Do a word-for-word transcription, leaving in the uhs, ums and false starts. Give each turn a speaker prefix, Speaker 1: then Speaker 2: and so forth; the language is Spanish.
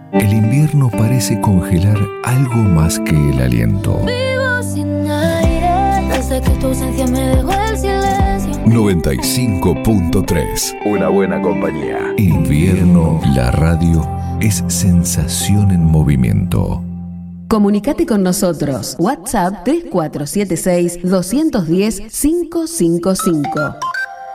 Speaker 1: El invierno parece congelar algo más que el aliento.
Speaker 2: Vivo sin aire, desde que tu ausencia me dejó el silencio.
Speaker 1: noventa y cinco punto tres.
Speaker 3: Una buena compañía.
Speaker 1: Invierno, la radio es sensación en movimiento.
Speaker 4: Comunicate con nosotros. WhatsApp tres cuatro siete seis, dos uno cero, cinco cinco cinco.